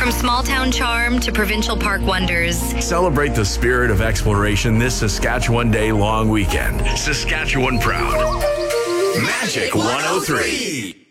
From small town charm to provincial park wonders. Celebrate the spirit of exploration this Saskatchewan Day long weekend. Saskatchewan proud. Magic 103.